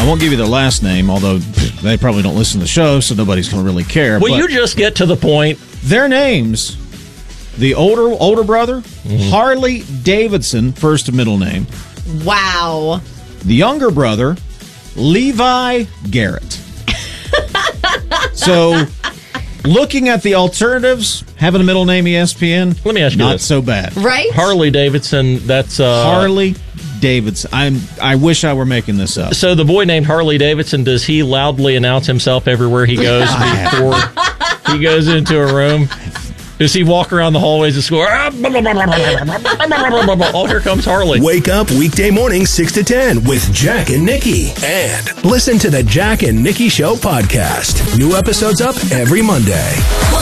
I won't give you their last name, although they probably don't listen to the show, so nobody's going to really care. Will you just get to the point? Their names, the older brother, Harley Davidson, first and middle name. Wow. The younger brother, Levi Garrett. So, looking at the alternatives, having a middle name ESPN, let me ask you not this. so bad. Right? Harley Davidson, that's... Harley Davidson. I wish I were making this up. So the boy named Harley Davidson, does he loudly announce himself everywhere he goes before he goes into a room? Does he walk around the hallways of school? Oh, here comes Harley. Wake up weekday morning 6 to 10 with Jack and Nikki. And listen to the Jack and Nikki Show podcast. New episodes up every Monday.